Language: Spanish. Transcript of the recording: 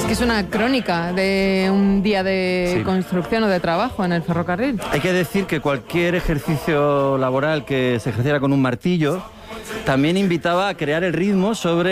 que es una crónica de un día de construcción o de trabajo en el ferrocarril. Hay que decir que cualquier ejercicio laboral que se ejerciera con un martillo también invitaba a crear el ritmo sobre